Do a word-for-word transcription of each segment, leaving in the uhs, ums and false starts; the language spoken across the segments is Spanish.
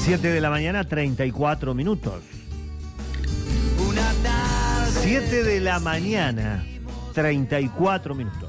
siete de la mañana, treinta y cuatro minutos. siete de la mañana, treinta y cuatro minutos.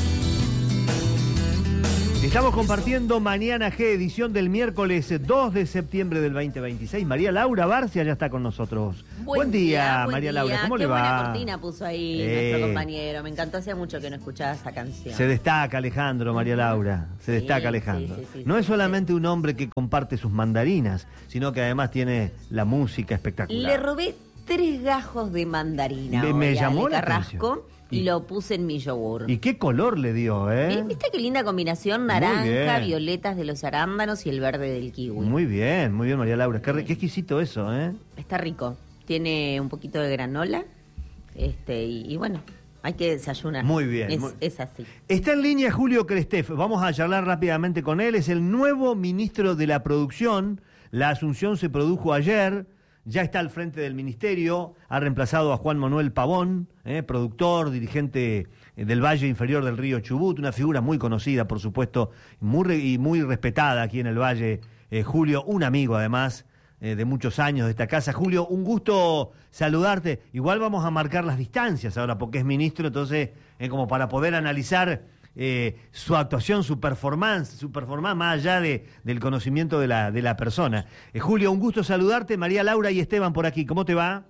Estamos compartiendo Mañana G, edición del miércoles dos de septiembre del veinte veintiséis. María Laura Barcia ya está con nosotros. Buen, buen día, día, buen María día. Laura, ¿cómo Qué le va? Qué buena cortina puso ahí eh, nuestro compañero. Me encantó, hacía mucho que no escuchaba esa canción. Se destaca Alejandro, María Laura. Se Sí, destaca Alejandro. sí, sí, sí, no sí, es solamente sí. un hombre que comparte sus mandarinas, sino que además tiene la música espectacular. Le robé tres gajos de mandarina. Me, me hoy a llamó Ale la Carrasco atención. y, y lo puse en mi yogur. ¿Y qué color le dio, eh? ¿Viste qué linda combinación? Muy Naranja, bien. violetas de los arándanos y el verde del kiwi. Muy bien, muy bien, María Laura. Qué, qué exquisito eso, ¿eh? Está rico. Tiene un poquito de granola. Este, y, y bueno, hay que desayunar. Muy bien. Es, Muy... es así. Está en línea Julio Kresteff. Vamos a charlar rápidamente con él. Es el nuevo ministro de la Producción. La asunción se produjo ayer. Ya está al frente del ministerio, ha reemplazado a Juan Manuel Pavón, eh, productor, dirigente eh, del Valle Inferior del Río Chubut, una figura muy conocida, por supuesto, muy re, y muy respetada aquí en el Valle. Eh, Julio, un amigo además eh, de muchos años de esta casa. Julio, un gusto saludarte. Igual vamos a marcar las distancias ahora porque es ministro, entonces, eh, como para poder analizar Eh, su actuación, su performance, su performance más allá de, del conocimiento de la, de la persona. Eh, Julio, un gusto saludarte. María Laura y Esteban por aquí. ¿Cómo te va?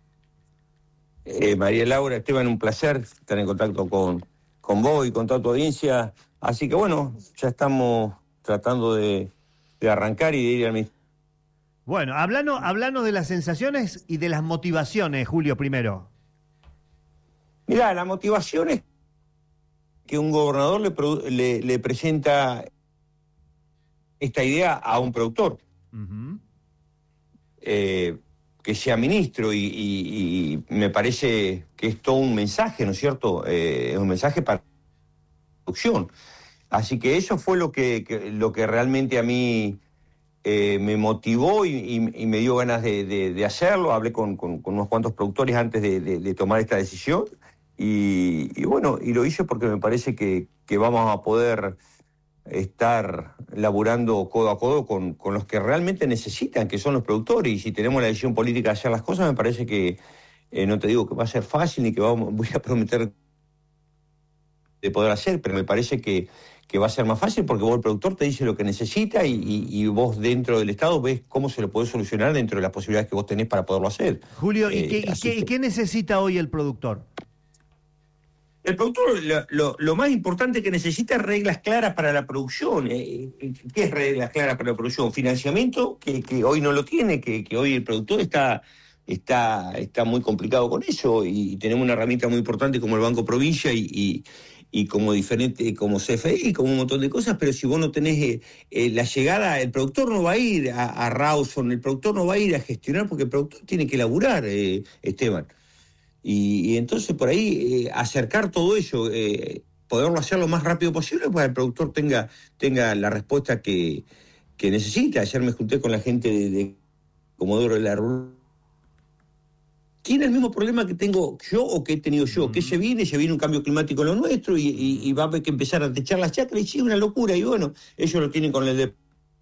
Eh, María Laura, Esteban, un placer estar en contacto con, con vos y con toda tu audiencia. Así que bueno, ya estamos tratando de, de arrancar y de ir al ministerio. Bueno, hablanos, hablanos de las sensaciones y de las motivaciones, Julio, primero. Mirá, la motivación es que un gobernador le, le, le presenta esta idea a un productor, uh-huh. eh, que sea ministro, y, y, y me parece que es todo un mensaje, ¿no es cierto? Eh, es un mensaje para la producción. Así que eso fue lo que, que, lo que realmente a mí eh, me motivó y, y, y me dio ganas de, de, de hacerlo. Hablé con, con, con unos cuantos productores antes de, de, de tomar esta decisión. Y, y bueno, y lo hice porque me parece que, que vamos a poder estar laburando codo a codo con, con los que realmente necesitan, que son los productores. Y si tenemos la decisión política de hacer las cosas, me parece que, eh, no te digo que va a ser fácil ni que vamos, voy a prometer de poder hacer, pero me parece que, que va a ser más fácil porque vos, el productor, te dice lo que necesita y, y, y vos dentro del Estado ves cómo se lo podés solucionar dentro de las posibilidades que vos tenés para poderlo hacer. Julio, ¿y, eh, qué, y, qué, que... ¿y qué necesita hoy el productor? El productor, lo, lo, lo más importante que necesita es reglas claras para la producción. ¿Qué es reglas claras para la producción? Financiamiento, que, que hoy no lo tiene, que, que hoy el productor está, está, está muy complicado con eso, y tenemos una herramienta muy importante como el Banco Provincia y, y, y como diferente, como C F I, como un montón de cosas, pero si vos no tenés eh, eh, la llegada, el productor no va a ir a, a Rawson, el productor no va a ir a gestionar, porque el productor tiene que laburar, eh, Esteban. Y, y entonces por ahí eh, acercar todo eso, eh, poderlo hacer lo más rápido posible para que el productor tenga, tenga la respuesta que, que necesita. Ayer me junté con la gente de, de Comodoro de la Rural. Tiene el mismo problema que tengo yo o que he tenido yo, uh-huh. que se viene, se viene un cambio climático en lo nuestro y, y, y va a haber que empezar a techar las chacras, y sí, una locura. Y bueno, ellos lo tienen con el de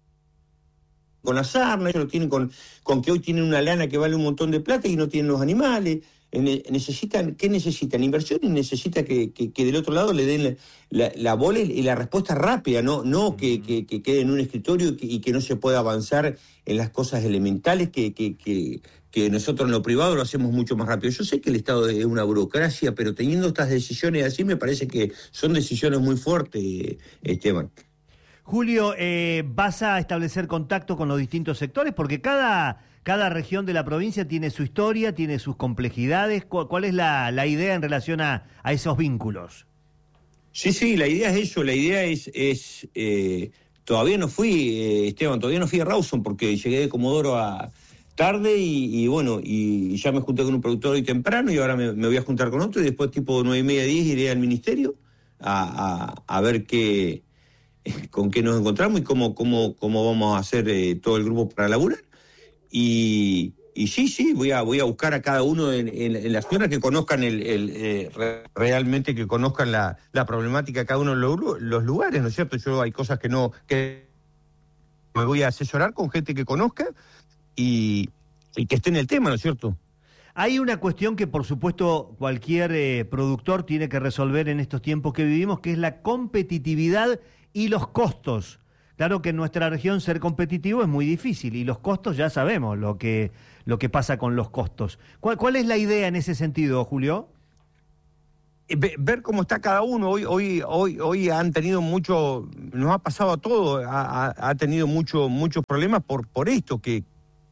con la sarna, ellos lo tienen con, con que hoy tienen una lana que vale un montón de plata y no tienen los animales. Necesitan, ¿qué necesitan? Inversión, y necesita que, que, que del otro lado le den la, la, la bola y la respuesta rápida, no, no que, que, que quede en un escritorio y que, y que no se pueda avanzar en las cosas elementales que, que, que, que nosotros en lo privado lo hacemos mucho más rápido. Yo sé que el Estado es una burocracia, pero teniendo estas decisiones así me parece que son decisiones muy fuertes, Esteban. Julio, eh, ¿vas a establecer contacto con los distintos sectores? Porque cada... Cada región de la provincia tiene su historia, tiene sus complejidades. ¿Cuál es la, la idea en relación a, a esos vínculos? Sí, sí, la idea es eso. La idea es... es eh, todavía no fui, eh, Esteban, todavía no fui a Rawson porque llegué de Comodoro a tarde y, y bueno, y ya me junté con un productor hoy temprano y ahora me, me voy a juntar con otro y después tipo nueve y media, diez iré al ministerio a, a, a ver qué, con qué nos encontramos y cómo, cómo, cómo vamos a hacer eh, todo el grupo para laburar. Y, y sí, sí, voy a voy a buscar a cada uno en, en, en las zonas que conozcan el, el eh, realmente que conozcan la, la problemática de cada uno de los, los lugares, ¿no es cierto? Yo hay cosas que no que me voy a asesorar con gente que conozca y, y que esté en el tema, ¿no es cierto? Hay una cuestión que, por supuesto, cualquier eh, productor tiene que resolver en estos tiempos que vivimos, que es la competitividad y los costos. Claro que en nuestra región ser competitivo es muy difícil y los costos ya sabemos lo que, lo que pasa con los costos. ¿Cuál, cuál es la idea en ese sentido, Julio? Ver cómo está cada uno. Hoy hoy hoy hoy han tenido mucho, nos ha pasado a todos, ha, ha, ha tenido mucho, muchos problemas por, por esto, que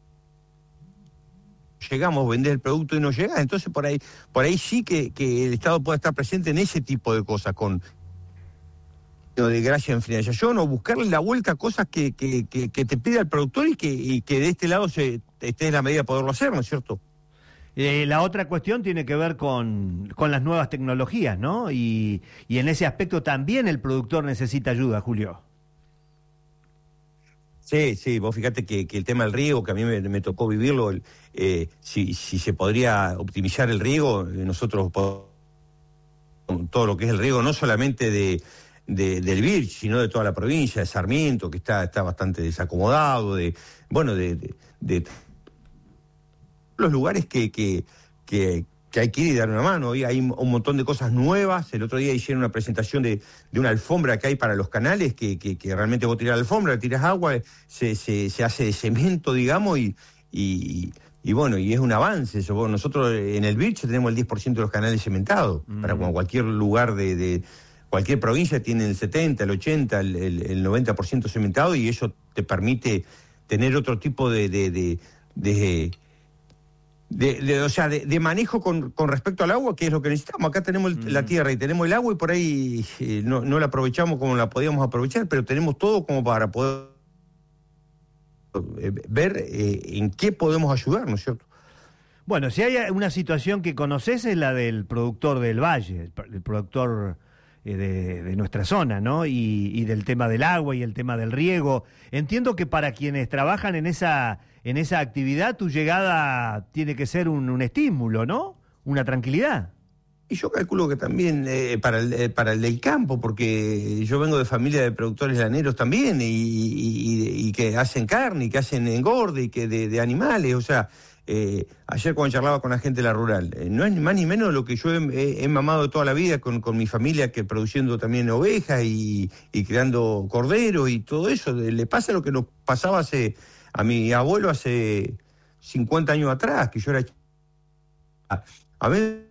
llegamos a vender el producto y no llega. Entonces por ahí por ahí sí que, que el Estado puede estar presente en ese tipo de cosas, con de gracia en financiación, o buscarle la vuelta a cosas que, que, que, que te pida el productor y que, y que de este lado se esté en la medida de poderlo hacer, ¿no es cierto? Eh, la otra cuestión tiene que ver con, con las nuevas tecnologías, ¿no? Y, y en ese aspecto también el productor necesita ayuda, Julio. Sí, sí, vos fíjate que, que el tema del riego, que a mí me, me tocó vivirlo, el, eh, si, si se podría optimizar el riego, eh, nosotros podemos, todo lo que es el riego, no solamente de, de del Virch, sino de toda la provincia, de Sarmiento, que está, está bastante desacomodado, de bueno, de, de, de los lugares que, que, que, que hay que ir y dar una mano. Hoy hay un montón de cosas nuevas. El otro día hicieron una presentación de, de una alfombra que hay para los canales, que, que, que realmente vos tirás la alfombra, le tirás agua, se, se, se hace de cemento, digamos, y, y, y bueno, y es un avance eso. Nosotros en el Virch tenemos el diez por ciento de los canales cementados, mm. para como cualquier lugar de, de cualquier provincia tiene el setenta, el ochenta, el, el, el noventa por ciento cementado, y eso te permite tener otro tipo de... de, de, de De, de, o sea, de, de manejo con, con respecto al agua, que es lo que necesitamos. Acá tenemos el, mm. la tierra y tenemos el agua, y por ahí eh, no, no la aprovechamos como la podíamos aprovechar, pero tenemos todo como para poder eh, ver eh, en qué podemos ayudar, ¿no es cierto? Bueno, si hay una situación que conoces es la del productor del valle, el, el productor eh, de, de nuestra zona, ¿no? Y, y del tema del agua y el tema del riego. Entiendo que para quienes trabajan en esa... en esa actividad, tu llegada tiene que ser un, un estímulo, ¿no? Una tranquilidad. Y yo calculo que también eh, para, el, eh, para el del campo, porque yo vengo de familia de productores laneros también, y, y, y que hacen carne, y que hacen engorde, y que de, de animales, o sea, eh, ayer cuando charlaba con la gente de la rural, eh, no es ni más ni menos lo que yo he, he, he mamado toda la vida con, con mi familia, que produciendo también ovejas y, y creando corderos y todo eso. Le pasa lo que nos pasaba hace... a mi abuelo hace cincuenta años atrás, que yo era... A, a ver,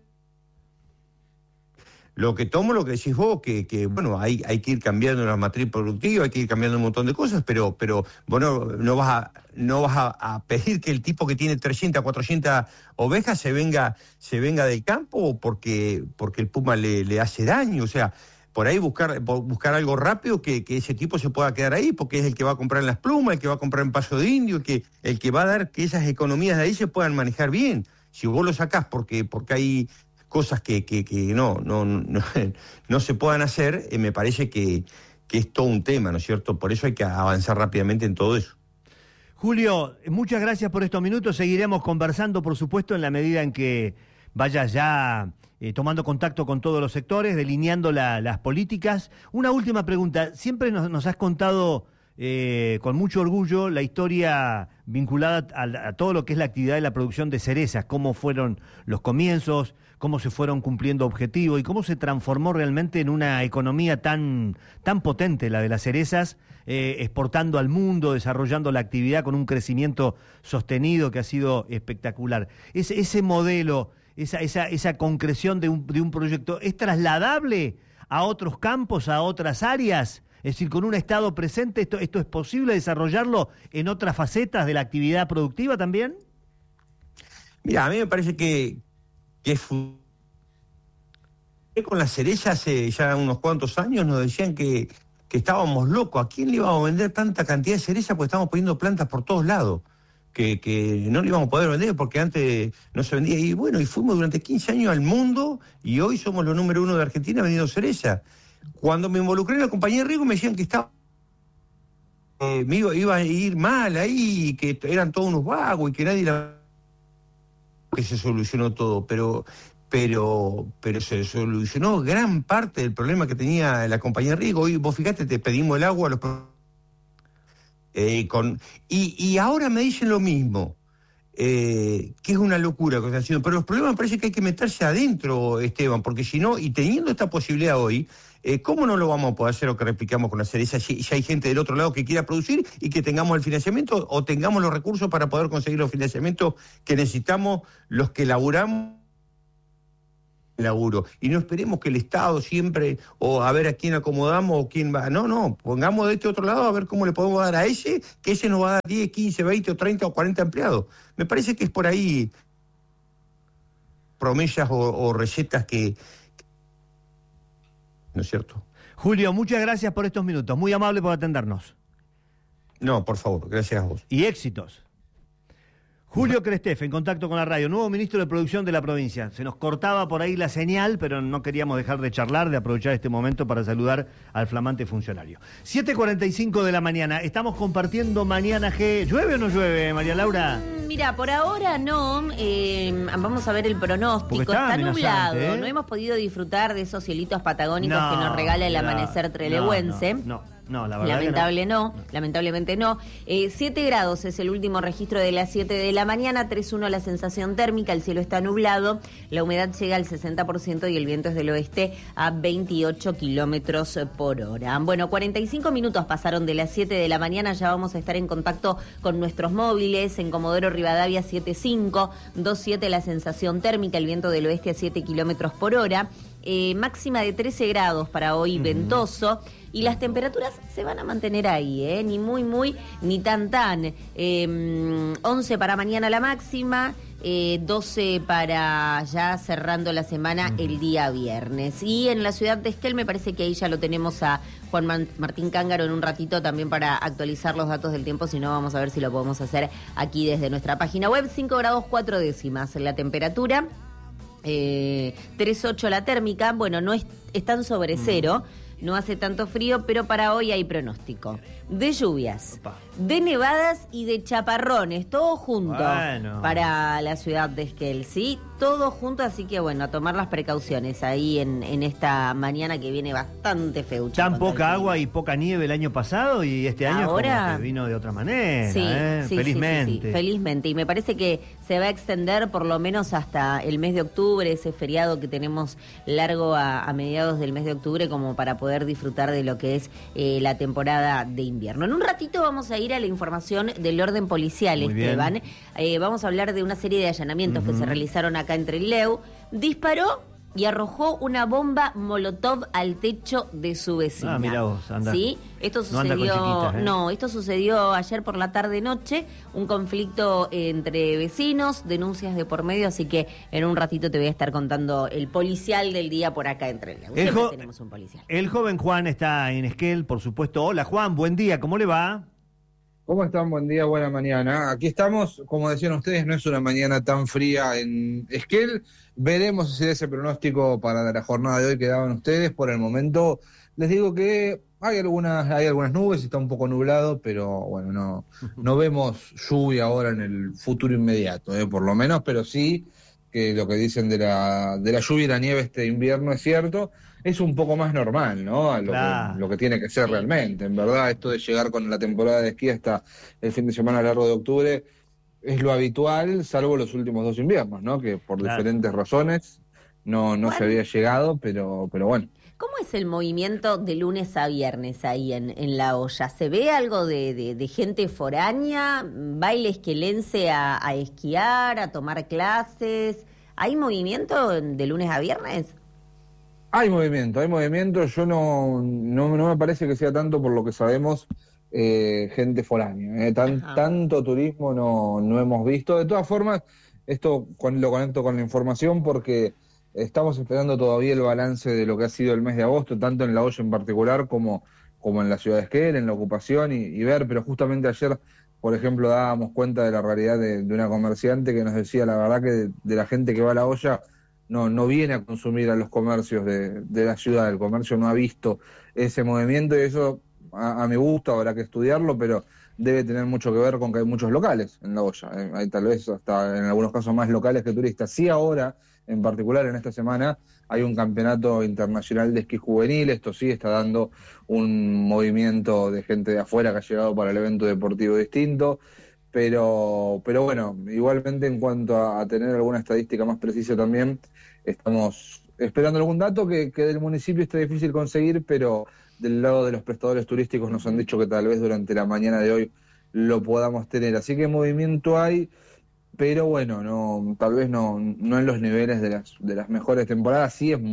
lo que tomo, lo que decís vos, que, que bueno, hay, hay que ir cambiando la matriz productiva, hay que ir cambiando un montón de cosas, pero, pero bueno, no vas a, no vas a, a pedir que el tipo que tiene trescientas, cuatrocientas ovejas se venga, se venga del campo porque, porque el puma le, le hace daño, o sea... Por ahí buscar buscar algo rápido que, que ese tipo se pueda quedar ahí, porque es el que va a comprar en Las Plumas, el que va a comprar en Paso de Indio, el que, el que va a dar que esas economías de ahí se puedan manejar bien. Si vos lo sacás porque, porque hay cosas que, que, que no, no, no, no se puedan hacer, eh, me parece que, que es todo un tema, ¿no es cierto? Por eso hay que avanzar rápidamente en todo eso. Julio, muchas gracias por estos minutos. Seguiremos conversando, por supuesto, en la medida en que vayas ya... Eh, tomando contacto con todos los sectores, delineando la, las políticas. Una última pregunta. Siempre nos, nos has contado eh, con mucho orgullo la historia vinculada a, a todo lo que es la actividad de la producción de cerezas, cómo fueron los comienzos, cómo se fueron cumpliendo objetivos y cómo se transformó realmente en una economía tan, tan potente la de las cerezas, eh, exportando al mundo, desarrollando la actividad con un crecimiento sostenido que ha sido espectacular. Ese, ese modelo... Esa, esa, esa concreción de un, de un proyecto, ¿es trasladable a otros campos, a otras áreas? Es decir, con un Estado presente, ¿esto, esto es posible desarrollarlo en otras facetas de la actividad productiva también? Mira, a mí me parece que, que es... con la cereza hace ya unos cuantos años nos decían que, que estábamos locos. ¿A quién le íbamos a vender tanta cantidad de cereza? Porque estamos poniendo plantas por todos lados. Que, que no le íbamos a poder vender porque antes no se vendía. Y bueno, y fuimos durante quince años al mundo y hoy somos los número uno de Argentina vendiendo cereza. Cuando me involucré en la compañía de riego me decían que estaba eh, me iba, iba a ir mal ahí, que eran todos unos vagos y que nadie la... que se solucionó todo, pero pero pero se solucionó gran parte del problema que tenía la compañía de riego. Hoy vos fíjate, te pedimos el agua a los Eh, con, y, y ahora me dicen lo mismo, eh, que es una locura que está haciendo, pero los problemas me parece que hay que meterse adentro, Esteban, porque si no, y teniendo esta posibilidad hoy, eh, ¿cómo no lo vamos a poder hacer lo que replicamos con la cereza si, si hay gente del otro lado que quiera producir y que tengamos el financiamiento o tengamos los recursos para poder conseguir los financiamientos que necesitamos los que laburamos? Laburo. Y no esperemos que el Estado siempre, o a ver a quién acomodamos o quién va. No, no, pongamos de este otro lado a ver cómo le podemos dar a ese, que ese nos va a dar diez, quince, veinte, o treinta o cuarenta empleados. Me parece que es por ahí promesas o, o recetas que... ¿No es cierto? Julio, muchas gracias por estos minutos. Muy amable por atendernos. No, por favor, gracias a vos. Y éxitos. Julio Crestéf, en contacto con la radio, nuevo ministro de Producción de la provincia. Se nos cortaba por ahí la señal, pero no queríamos dejar de charlar, de aprovechar este momento para saludar al flamante funcionario. siete cuarenta y cinco de la mañana, estamos compartiendo Mañana G. ¿Llueve o no llueve, María Laura? Mira, por ahora no. Eh, vamos a ver el pronóstico. Está, está nublado. ¿eh? No hemos podido disfrutar de esos cielitos patagónicos no, que nos regala el la, amanecer trelewense. No, no, no. No, la verdad Lamentable que no. no, lamentablemente no. Eh, siete grados es el último registro de las siete de la mañana, tres uno la sensación térmica, el cielo está nublado, la humedad llega al sesenta por ciento y el viento es del oeste a veintiocho kilómetros por hora. Bueno, cuarenta y cinco minutos pasaron de las siete de la mañana, ya vamos a estar en contacto con nuestros móviles, en Comodoro Rivadavia siete cinco, dos siete la sensación térmica, el viento del oeste a siete kilómetros por hora. Eh, máxima de trece grados para hoy, uh-huh. ventoso, y las temperaturas se van a mantener ahí, ¿eh? Ni muy, muy, ni tan, tan. Eh, once para mañana la máxima, eh, doce para ya cerrando la semana, uh-huh. el día viernes. Y en la ciudad de Esquel me parece que ahí ya lo tenemos a Juan Martín Cángaro en un ratito también para actualizar los datos del tiempo, si no vamos a ver si lo podemos hacer aquí desde nuestra página web. cinco grados cuatro décimas la temperatura. Eh, tres ocho la térmica, bueno, no es, están sobre cero, no hace tanto frío, pero para hoy hay pronóstico de lluvias, Opa. de nevadas y de chaparrones, todo junto bueno. para la ciudad de Esquel, ¿sí? Todo junto, así que bueno, a tomar las precauciones ahí en, en esta mañana que viene bastante feucha. Tan poca agua y poca nieve el año pasado y este año Ahora, como que vino de otra manera, sí, ¿eh? sí, felizmente. Sí, sí, sí, felizmente, y me parece que se va a extender por lo menos hasta el mes de octubre, ese feriado que tenemos largo a, a mediados del mes de octubre, como para poder disfrutar de lo que es eh, la temporada de invierno. En un ratito vamos a ir a la información del orden policial, Muy Esteban. Eh, vamos a hablar de una serie de allanamientos uh-huh. que se realizaron acá en Trelew. Disparó y arrojó una bomba molotov al techo de su vecina. Ah, mira vos, anda. ¿Sí? Esto no sucedió, anda ¿eh? no, esto sucedió ayer por la tarde noche, un conflicto entre vecinos, denuncias de por medio, así que en un ratito te voy a estar contando el policial del día por acá en Trelew. Siempre jo- tenemos un policial. El joven Juan está en Esquel, por supuesto. Hola Juan, buen día, ¿cómo le va? ¿Cómo están? Buen día, buena mañana. Aquí estamos, como decían ustedes, no es una mañana tan fría en Esquel. Veremos si ese pronóstico para la jornada de hoy que daban ustedes. Por el momento les digo que hay algunas hay algunas nubes, está un poco nublado, pero bueno, no no vemos lluvia ahora en el futuro inmediato, ¿eh? Por lo menos, pero sí que lo que dicen de la de la lluvia y la nieve este invierno es cierto. Es un poco más normal, ¿no? A lo, claro. que, lo que tiene que ser sí. realmente. En verdad, esto de llegar con la temporada de esquí hasta el fin de semana largo de octubre es lo habitual, salvo los últimos dos inviernos, ¿no? Que por claro. diferentes razones no, no bueno. se había llegado, pero, pero bueno. ¿Cómo es el movimiento de lunes a viernes ahí en, en La Olla? ¿Se ve algo de, de, de gente foránea? ¿Va el esquelense a, a esquiar, a tomar clases? ¿Hay movimiento de lunes a viernes? Hay movimiento, hay movimiento. Yo no, no, no me parece que sea tanto por lo que sabemos eh, gente foránea. Eh. Tan, tanto turismo no, no hemos visto. De todas formas, esto con, lo conecto con la información porque estamos esperando todavía el balance de lo que ha sido el mes de agosto, tanto en La Olla en particular como, como en la ciudad de Esquel, en la ocupación y, y ver, pero justamente ayer, por ejemplo, dábamos cuenta de la realidad de, de una comerciante que nos decía la verdad que de, de la gente que va a La Olla no, no viene a consumir a los comercios de, de la ciudad, el comercio no ha visto ese movimiento y eso a, a mi gusto habrá que estudiarlo, pero debe tener mucho que ver con que hay muchos locales en La Olla, eh, hay tal vez hasta en algunos casos más locales que turistas. Sí ahora en particular en esta semana hay un campeonato internacional de esquí juvenil. Esto sí está dando un movimiento de gente de afuera que ha llegado para el evento deportivo distinto, pero, pero bueno, igualmente en cuanto a, a tener alguna estadística más precisa también, estamos esperando algún dato que, que del municipio está difícil conseguir, pero del lado de los prestadores turísticos nos han dicho que tal vez durante la mañana de hoy lo podamos tener. Así que movimiento hay, pero bueno, no, tal vez no, no en los niveles de las de las mejores temporadas. Sí es,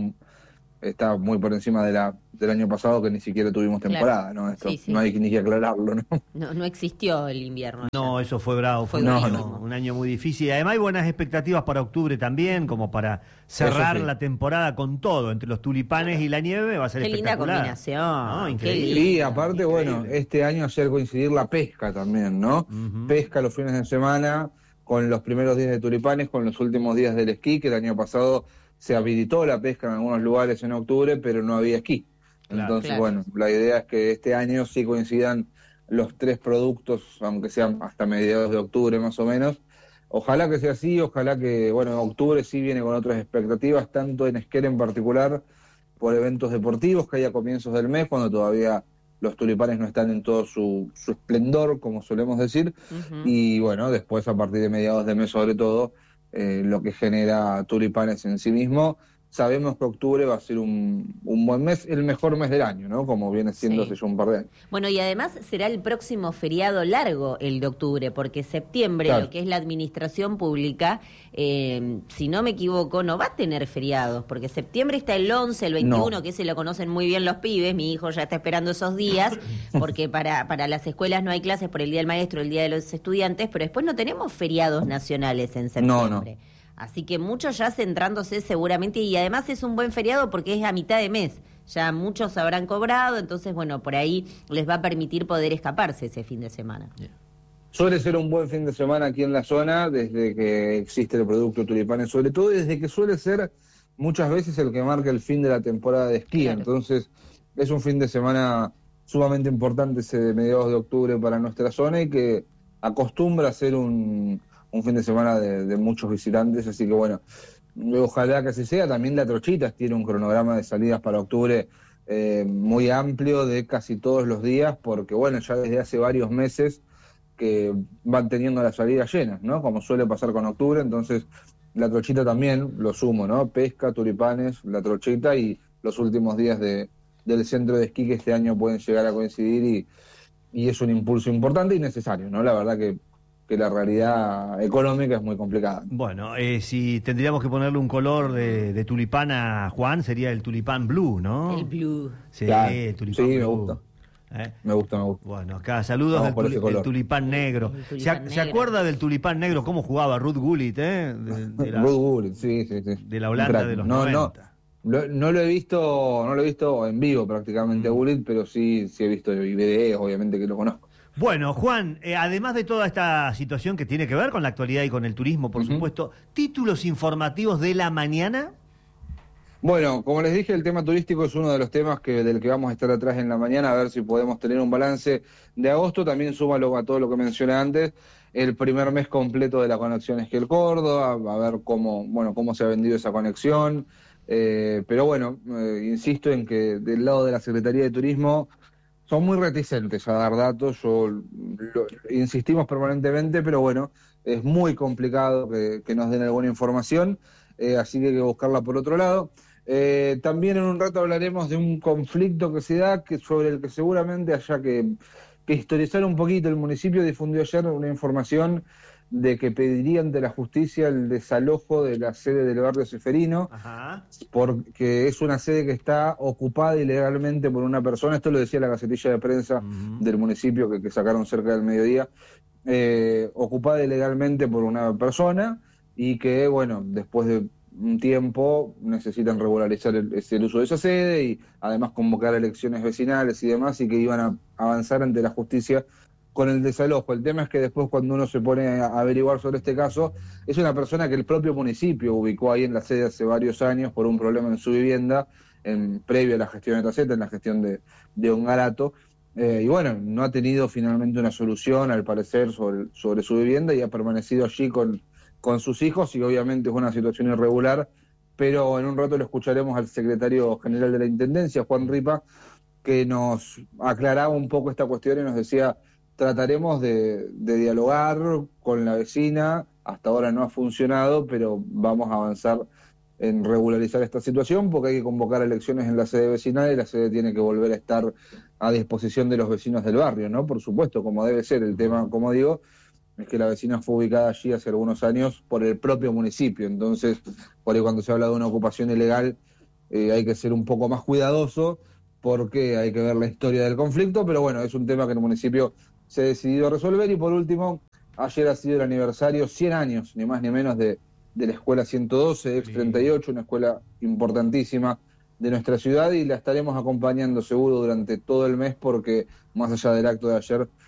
está muy por encima de la del año pasado, que ni siquiera tuvimos temporada, claro. ¿no? Esto sí, sí. no hay ni que aclararlo, ¿no? No, no existió el invierno. No, eso fue bravo, fue, Fue un, durísimo. año, un año muy difícil. Además hay buenas expectativas para octubre también, como para cerrar sí. la temporada con todo, entre los tulipanes y la nieve, va a ser Qué linda espectacular. combinación. No, Qué increíble. Y aparte, Increíble. bueno, este año hacer coincidir la pesca también, ¿no? Uh-huh. Pesca los fines de semana, con los primeros días de tulipanes, con los últimos días del esquí, que el año pasado se habilitó la pesca en algunos lugares en octubre, pero no había esquí. Claro, Entonces, claro. bueno, la idea es que este año sí coincidan los tres productos, aunque sean hasta mediados de octubre más o menos. Ojalá que sea así, ojalá que, bueno, octubre sí viene con otras expectativas, tanto en Esquel en particular, por eventos deportivos que hay a comienzos del mes, cuando todavía los tulipanes no están en todo su, su esplendor, como solemos decir, Uh-huh. y bueno, después a partir de mediados de mes sobre todo, eh, lo que genera tulipanes en sí mismo. Sabemos que octubre va a ser un, un buen mes, el mejor mes del año, ¿no? Como viene siendo Sí. hace ya un par de años. Bueno, y además será el próximo feriado largo, el de octubre, porque septiembre, Claro. lo que es la administración pública, eh, si no me equivoco, no va a tener feriados, porque septiembre está el once, el veintiuno, No. que ese lo conocen muy bien los pibes, mi hijo ya está esperando esos días, porque para, para las escuelas no hay clases por el Día del Maestro, el Día de los Estudiantes, pero después no tenemos feriados nacionales en septiembre. No, no. Así que muchos ya centrándose seguramente, y además es un buen feriado porque es a mitad de mes. Ya muchos habrán cobrado, entonces, bueno, por ahí les va a permitir poder escaparse ese fin de semana. Suele ser un buen fin de semana aquí en la zona, desde que existe el producto tulipanes, sobre todo, y desde que suele ser muchas veces el que marca el fin de la temporada de esquí. Claro. Entonces, es un fin de semana sumamente importante ese de mediados de octubre para nuestra zona y que acostumbra a ser un, un fin de semana de, de muchos visitantes. Así que, bueno, ojalá que así sea. También La Trochitas tiene un cronograma de salidas para octubre eh, muy amplio, de casi todos los días, porque, bueno, ya desde hace varios meses que van teniendo las salidas llenas, ¿no? Como suele pasar con octubre. Entonces La Trochita también, lo sumo, ¿no? Pesca, tulipanes, La Trochita y los últimos días de, del centro de esquí que este año pueden llegar a coincidir, y, y es un impulso importante y necesario, ¿no? La verdad que, que la realidad económica es muy complicada. Bueno, eh, si tendríamos que ponerle un color de, de tulipán a Juan, sería el tulipán blue, ¿no? El blue. Sí, Claro. el tulipán Sí, me blue. gusta. ¿Eh? Me gusta, me gusta. Bueno, acá saludos Vamos del, por ese tuli- color. del tulipán negro. El ¿Se, tulipán ac- ¿Se negro. acuerda del tulipán negro? ¿Cómo jugaba Ruud Gullit, eh? De, de la, Ruud Gullit, sí, sí, sí. de la Un Holanda crack. de los no, no, noventa. lo- no lo he visto, no lo he visto en vivo prácticamente a Mm. Gullit, pero sí, sí he visto videos, obviamente que lo conozco. Bueno, Juan, eh, además de toda esta situación que tiene que ver con la actualidad y con el turismo, por Ujú. supuesto, títulos informativos de la mañana. Bueno, como les dije, el tema turístico es uno de los temas que del que vamos a estar atrás en la mañana, a ver si podemos tener un balance de agosto. También súmalo a todo lo que mencioné antes, el primer mes completo de la conexión Esquel Córdoba, a ver cómo, bueno, cómo se ha vendido esa conexión. Eh, pero bueno, eh, insisto en que del lado de la Secretaría de Turismo son muy reticentes a dar datos. Yo lo- insistimos permanentemente, pero bueno, es muy complicado que, que nos den alguna información, eh, así que hay que buscarla por otro lado. Eh, también en un rato hablaremos de un conflicto que se da, que sobre el que seguramente haya que, que historizar un poquito. El municipio difundió ayer una información de que pediría ante la justicia el desalojo de la sede del barrio Ceferino, Ajá. porque es una sede que está ocupada ilegalmente por una persona. Esto lo decía la gacetilla de prensa Ujú. del municipio que, que sacaron cerca del mediodía, eh, ocupada ilegalmente por una persona, y que, bueno, después de un tiempo necesitan regularizar el, es el uso de esa sede y además convocar elecciones vecinales y demás, y que iban a avanzar ante la justicia con el desalojo. El tema es que después, cuando uno se pone a averiguar sobre este caso, es una persona que el propio municipio ubicó ahí en la sede hace varios años por un problema en su vivienda, en, previo a la gestión de Taceta, en la gestión de, de Ongarato. Eh, y bueno, no ha tenido finalmente una solución, al parecer, sobre, sobre su vivienda, y ha permanecido allí con, con sus hijos, y obviamente es una situación irregular pero en un rato lo escucharemos al secretario general de la Intendencia, Juan Ripa, que nos aclaraba un poco esta cuestión y nos decía, trataremos de, de dialogar con la vecina, hasta ahora no ha funcionado, pero vamos a avanzar en regularizar esta situación porque hay que convocar elecciones en la sede vecinal y la sede tiene que volver a estar a disposición de los vecinos del barrio, ¿no? Por supuesto, como debe ser. El tema, como digo, es que la vecina fue ubicada allí hace algunos años por el propio municipio, entonces por ahí cuando se habla de una ocupación ilegal eh, hay que ser un poco más cuidadoso porque hay que ver la historia del conflicto, pero bueno, es un tema que el municipio se ha decidido resolver. Y por último, ayer ha sido el aniversario, cien años, ni más ni menos, de de la escuela ciento doce, ex treinta y ocho, una escuela importantísima de nuestra ciudad, y la estaremos acompañando seguro durante todo el mes porque más allá del acto de ayer